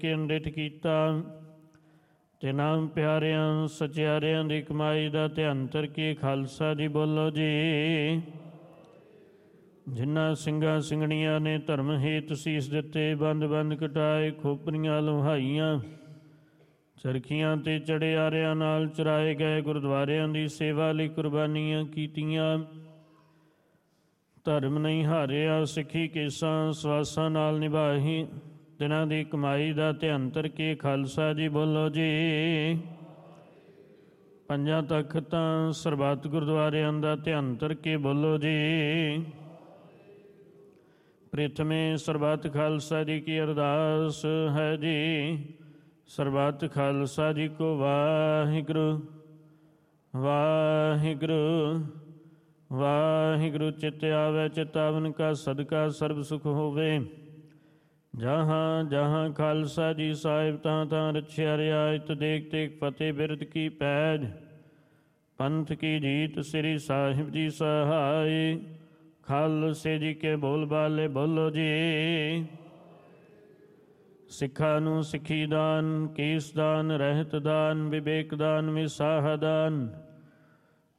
ਕੇ ਅੰਡਿਠ ਕੀਤਾ। ਤਿਨਾਂ ਪਿਆਰਿਆਂ ਸਚਿਆਰਿਆਂ ਦੀ ਕਮਾਈ ਦਾ ਧਿਆਨ ਧਰ ਕੇ ਖਾਲਸਾ ਜੀ ਬੋਲੋ ਜੀ। ਜਿਨ੍ਹਾਂ ਸਿੰਘਾਂ ਸਿੰਘਣੀਆਂ ਨੇ ਧਰਮ ਹੇਤ ਸੀਸ ਦਿੱਤੇ, ਬੰਦ ਬੰਦ ਕਟਾਏ, ਖੋਪਰੀਆਂ ਲੁਹਾਈਆਂ, ਚਰਖੀਆਂ ਤੇ ਚੜਿਆਰਿਆਂ ਨਾਲ ਚਰਾਏ ਗਏ, ਗੁਰਦੁਆਰਿਆਂ ਦੀ ਸੇਵਾ ਲਈ ਕੁਰਬਾਨੀਆਂ ਕੀਤੀਆਂ, ਧਰਮ ਨਹੀਂ ਹਾਰਿਆ, ਸਿੱਖੀ ਕੇਸਾਂ ਸਵਾਸਾਂ ਨਾਲ ਨਿਭਾਹੀ, ਤਿਨਾਂ ਦੀ ਕਮਾਈ ਦਾ ਧਿਆਨ ਧਰ ਕੇ ਖਾਲਸਾ ਜੀ ਬੋਲੋ ਜੀ। ਪੰਜਾਂ ਤਖ਼ਤਾਂ ਸਰਬੱਤ ਗੁਰਦੁਆਰਿਆਂ ਦਾ ਧਿਆਨ ਧਰ ਕੇ ਬੋਲੋ ਜੀ। ਪ੍ਰਥਮੇ ਸਰਬੱਤ ਖਾਲਸਾ ਜੀ ਕੀ ਅਰਦਾਸ ਹੈ ਜੀ। ਸਰਬੱਤ ਖਾਲਸਾ ਜੀ ਕੋ ਵਾਹਿਗੁਰੂ ਵਾਹਿਗੁਰੂ ਵਾਹਿਗੁਰੂ। ਚਿੱਤ ਆਵੈ ਚਿਤਾਵਨ ਕਾ ਸਦਕਾ ਸਰਬ ਸੁਖ ਹੋਵੇ। ਜਹਾਂ ਜਹਾਂ ਖਾਲਸਾ ਜੀ ਸਾਹਿਬ ਤਾਂ ਤਾਂ ਰਛਿਆ ਰਿਆਇਤ, ਦੇਖ ਦੇਖ ਫਤਿਹ ਬਿਰਦ ਕੀ ਪੈਜ, ਪੰਥ ਕੀ ਜੀਤ ਸ੍ਰੀ ਸਾਹਿਬ ਜੀ ਸਹਾਈ। ਖਾਲਸੇ ਜੀ ਕੇ ਬੋਲ ਬਾਲੇ ਬੋਲੋ ਜੀ। ਸਿੱਖਾਂ ਨੂੰ ਸਿੱਖੀ ਦਾਨ, ਕੇਸ ਦਾਨ, ਰਹਿਤ ਦਾਨ, ਵਿਵੇਕ ਦਾਨ, ਵਿਸਾਹ ਦਾਨ,